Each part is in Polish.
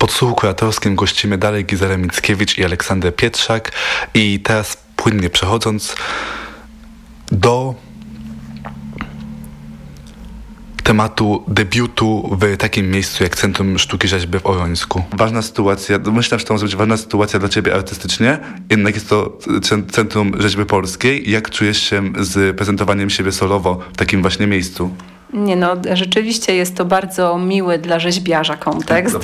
podsłuchu kuratorskim gościmy dalej Gizela Mickiewicz i Aleksander Pietrzak. I teraz płynnie przechodząc do tematu debiutu w takim miejscu jak Centrum Sztuki Rzeźby w Orońsku. Ważna sytuacja, myślę, że to może być ważna sytuacja dla ciebie artystycznie, jednak jest to Centrum Rzeźby Polskiej. Jak czujesz się z prezentowaniem siebie solowo w takim właśnie miejscu? Nie no, rzeczywiście jest to bardzo miły dla rzeźbiarza kontekst,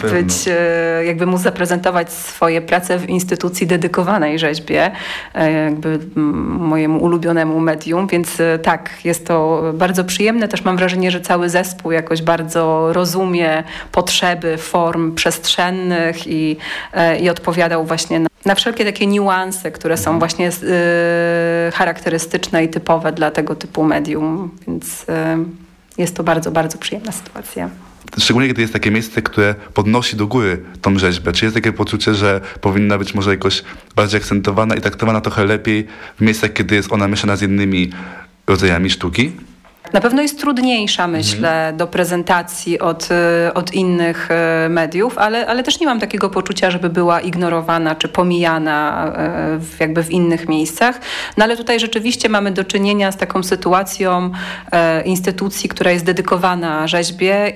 jakby móc zaprezentować swoje prace w instytucji dedykowanej rzeźbie, jakby mojemu ulubionemu medium, więc tak, jest to bardzo przyjemne. Też mam wrażenie, że cały zespół jakoś bardzo rozumie potrzeby form przestrzennych i odpowiadał właśnie na wszelkie takie niuanse, które są właśnie charakterystyczne i typowe dla tego typu medium, więc jest to bardzo, bardzo przyjemna sytuacja. Szczególnie kiedy jest takie miejsce, które podnosi do góry tą rzeźbę. Czy jest takie poczucie, że powinna być może jakoś bardziej akcentowana i traktowana trochę lepiej w miejscach, kiedy jest ona mieszana z innymi rodzajami sztuki? Na pewno jest trudniejsza, myślę, do prezentacji od innych mediów, ale też nie mam takiego poczucia, żeby była ignorowana czy pomijana jakby w innych miejscach. No ale tutaj rzeczywiście mamy do czynienia z taką sytuacją instytucji, która jest dedykowana rzeźbie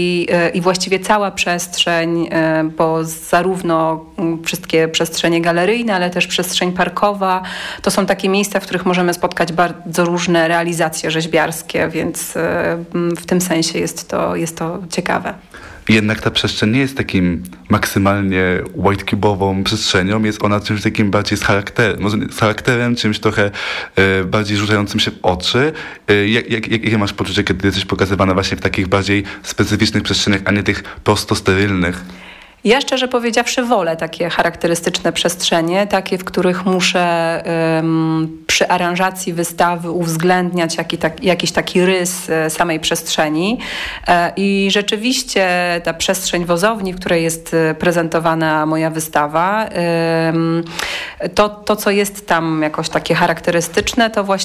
i właściwie cała przestrzeń, bo zarówno wszystkie przestrzenie galeryjne, ale też przestrzeń parkowa, to są takie miejsca, w których możemy spotkać bardzo różne realizacje rzeźbiarskie, więc w tym sensie jest to ciekawe. Jednak ta przestrzeń nie jest takim maksymalnie white-cube'ową przestrzenią, jest ona czymś takim bardziej z charakterem, czymś trochę bardziej rzucającym się w oczy. Jakie masz poczucie, kiedy jesteś pokazywana właśnie w takich bardziej specyficznych przestrzeniach, a nie tych prosto sterylnych? Ja szczerze powiedziawszy wolę takie charakterystyczne przestrzenie, takie, w których muszę przy aranżacji wystawy uwzględniać jakiś taki rys samej przestrzeni. I rzeczywiście ta przestrzeń wozowni, w której jest prezentowana moja wystawa, to co jest tam jakoś takie charakterystyczne, to